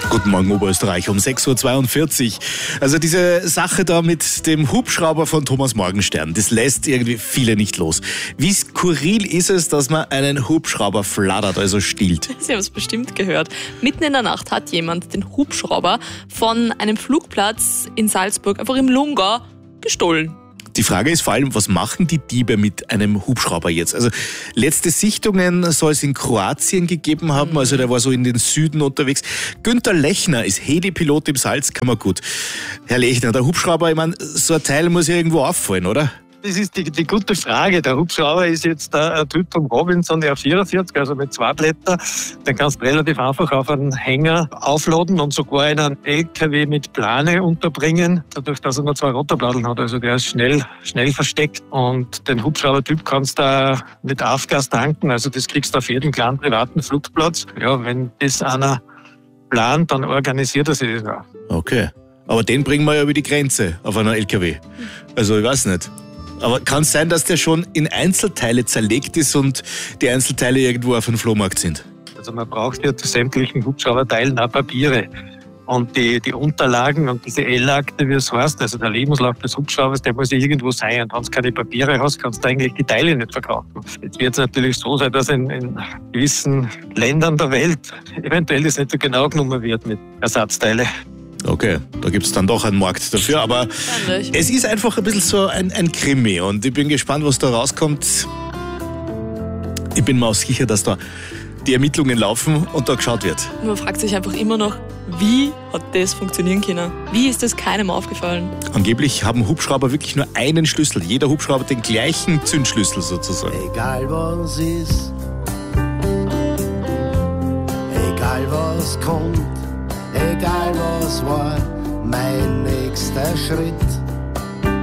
Guten Morgen, Oberösterreich, um 6.42 Uhr. Also diese Sache da mit dem Hubschrauber von Thomas Morgenstern, das lässt irgendwie viele nicht los. Wie skurril ist es, dass man einen Hubschrauber flattert, also stiehlt? Sie haben es bestimmt gehört. Mitten in der Nacht hat jemand den Hubschrauber von einem Flugplatz in Salzburg, einfach im Lungau, gestohlen. Die Frage ist vor allem, was machen die Diebe mit einem Hubschrauber jetzt? Also letzte Sichtungen soll es in Kroatien gegeben haben, also der war so in den Süden unterwegs. Günther Lechner ist Heli-Pilot im Salzkammergut. Herr Lechner, der Hubschrauber, ich meine, so ein Teil muss ja irgendwo auffallen, oder? Das ist die gute Frage. Der Hubschrauber ist jetzt ein Typ vom Robinson, der 44, also mit 2 Blätter. Den kannst du relativ einfach auf einen Hänger aufladen und sogar in einen LKW mit Plane unterbringen, dadurch, dass er nur 2 Rotorbladeln hat. Also der ist schnell versteckt. Und den Hubschraubertyp kannst du mit Aufgas tanken. Also das kriegst du auf jedem kleinen privaten Flugplatz. Ja, wenn das einer plant, dann organisiert er sich das auch. Okay. Aber den bringen wir ja über die Grenze auf einer LKW. Also ich weiß nicht. Aber kann es sein, dass der schon in Einzelteile zerlegt ist und die Einzelteile irgendwo auf dem Flohmarkt sind? Also man braucht ja zu sämtlichen Hubschrauberteilen auch Papiere. Und die Unterlagen und diese L-Akte, wie es heißt, also der Lebenslauf des Hubschraubers, der muss ja irgendwo sein. Und wenn du keine Papiere hast, kannst du eigentlich die Teile nicht verkaufen. Jetzt wird es natürlich so sein, dass in gewissen Ländern der Welt eventuell das nicht so genau genommen wird mit Ersatzteile. Okay, da gibt es dann doch einen Markt dafür, aber es ist einfach ein bisschen so ein Krimi und ich bin gespannt, was da rauskommt. Ich bin mir auch sicher, dass da die Ermittlungen laufen und da geschaut wird. Man fragt sich einfach immer noch, wie hat das funktionieren können? Wie ist das keinem aufgefallen? Angeblich haben Hubschrauber wirklich nur einen Schlüssel. Jeder Hubschrauber hat den gleichen Zündschlüssel sozusagen. Egal was ist, egal was kommt, egal was war, mein nächster Schritt.